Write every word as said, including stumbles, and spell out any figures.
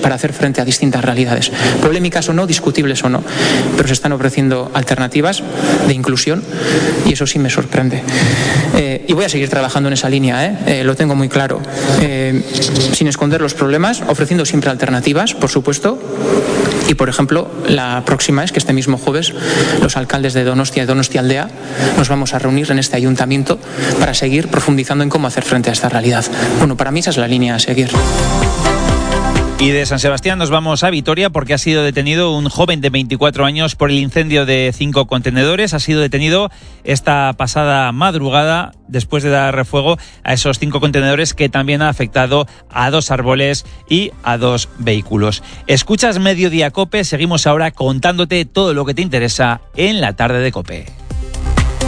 para hacer frente a distintas realidades, polémicas o no, discutibles o no, pero se están ofreciendo alternativas de inclusión y eso sí me sorprende. Eh, y voy a seguir trabajando en esa línea, ¿eh? Eh, lo tengo muy claro, eh, sin esconder los problemas, ofreciendo siempre alternativas, por supuesto. Y, por ejemplo, la próxima es que este mismo jueves los alcaldes de Donostia y Donostialdea nos vamos a reunir en este ayuntamiento para seguir profundizando en cómo hacer frente a esta realidad. Bueno, para mí esa es la línea a seguir. Y de San Sebastián nos vamos a Vitoria porque ha sido detenido un joven de veinticuatro años por el incendio de cinco contenedores. Ha sido detenido esta pasada madrugada después de dar fuego a esos cinco contenedores que también ha afectado a dos árboles y a dos vehículos. Escuchas Mediodía COPE, seguimos ahora contándote todo lo que te interesa en la tarde de COPE.